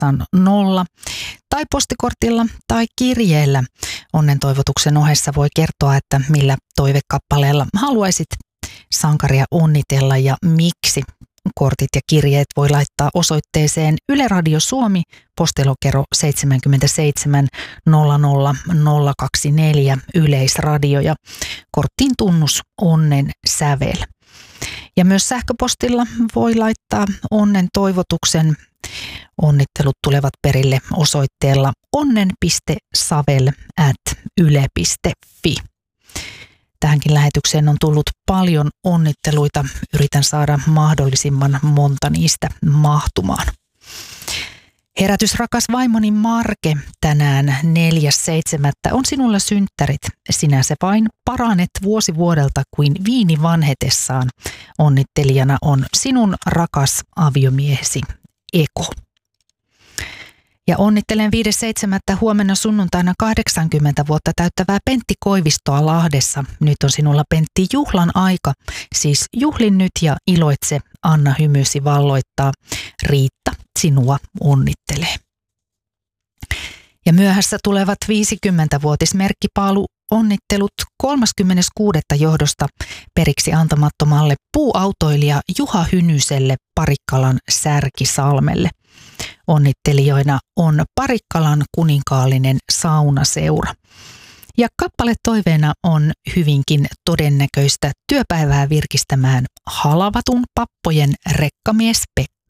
0 tai postikortilla tai kirjeellä. Onnen toivotuksen ohessa voi kertoa, että millä toivekappaleella haluaisit sankaria onnitella ja miksi. Kortit ja kirjeet voi laittaa osoitteeseen Yle Radio Suomi, postilokero 77 00024 Yleisradio ja korttiin tunnus onnen sävel. Ja myös sähköpostilla voi laittaa onnen toivotuksen. Onnittelut tulevat perille osoitteella onnen.savel@yle.fi. Tähänkin lähetykseen on tullut paljon onnitteluita. Yritän saada mahdollisimman monta niistä mahtumaan. Herätys, rakas vaimoni Marke, tänään 4.7. on sinulla synttärit. Sinä se vain paranet vuosi vuodelta kuin viini vanhetessaan. Onnittelijana on sinun rakas aviomiehesi Eko. Ja onnittelen 5.7. huomenna sunnuntaina 80 vuotta täyttävää Pentti Koivistoa Lahdessa. Nyt on sinulla, Pentti, juhlan aika. Siis juhlin nyt ja iloitse, anna hymysi valloittaa. Riitta sinua onnittelee. Ja myöhässä tulevat 50-vuotismerkkipaalu onnittelut 36. johdosta periksi antamattomalle puuautoilija Juha Hynyselle Parikkalan Särkisalmelle. Onnittelijoina on Parikkalan kuninkaallinen saunaseura. Ja kappale toiveena on hyvinkin todennäköistä työpäivää virkistämään Halavatun pappojen rekkamies Pekka.